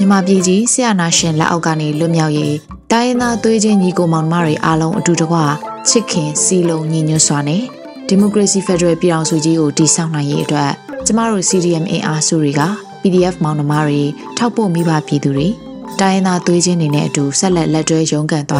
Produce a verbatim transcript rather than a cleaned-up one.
မြန်မာပြည်ကြီးဆရာနာရှင်လက်အောက်ကနေလွတ်မြောက်ရေးတိုင်းရင်းသားသွေးချင်းညီကိုမောင်နှမတွေအားလုံးအတူတကွချစ်ခင်စီလုံးညီညွတ်စွာနဲ့ဒီမိုကရေစီဖက်ဒရယ်ပြည်ထောင်စုကြီးကိုတည်ဆောက်နိုင်ရေးအတွက်ကျမတို့ စီ ဒီ အမ် အင်အားစုတွေက ပီ ဒီ အက်ဖ် မောင်နှမတွေထောက်ပို့မိဘပြည်သူတွေတိုင်းရင်းသားသွေးချင်းတွေနဲ့အတူဆက်လက်လက်တွဲရုန်းကန်သွား